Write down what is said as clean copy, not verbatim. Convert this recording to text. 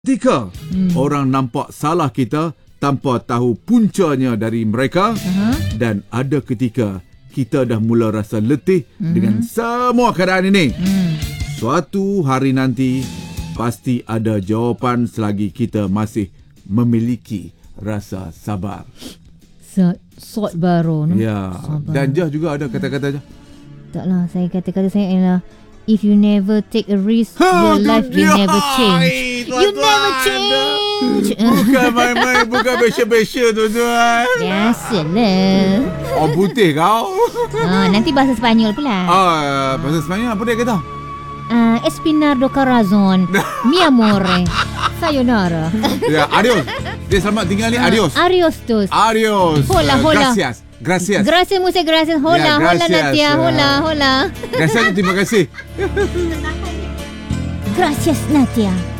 Ketika orang nampak salah kita tanpa tahu puncanya dari mereka, dan ada ketika kita dah mula rasa letih dengan semua keadaan ini. Suatu hari nanti pasti ada jawapan selagi kita masih memiliki rasa sabar. Sort baru, no? Ya. Sabar. Dan Jah juga ada kata-kata Jah. Taklah, saya kata-kata saya ialah, if you never take a risk, your life will never change. You never change. Bukan main-main, bukan besya-besya tuan-tuan. Biasalah. Orang putih kau. Nanti bahasa Sepanyol pula. Bahasa Sepanyol apa dia kata? Espinardo Corazon, mi amore, sayonara. Ya, adios. Dia selamat tinggal ni, adios. Adios tus. Adios. Hola. Gracias. Gracias. Gracias, muchas gracias. Hola, Ya, hola gracias. Natia. Hola. Gracias, terima kasih. Gracias Natia.